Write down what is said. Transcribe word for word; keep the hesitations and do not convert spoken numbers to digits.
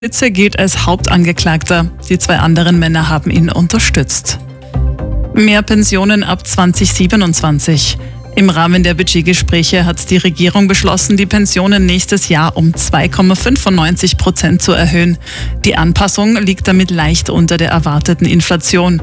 Spitze gilt als Hauptangeklagter. Die zwei anderen Männer haben ihn unterstützt. Mehr Pensionen ab zwanzig siebenundzwanzig. Im Rahmen der Budgetgespräche hat die Regierung beschlossen, die Pensionen nächstes Jahr um zwei Komma fünfundneunzig Prozent zu erhöhen. Die Anpassung liegt damit leicht unter der erwarteten Inflation.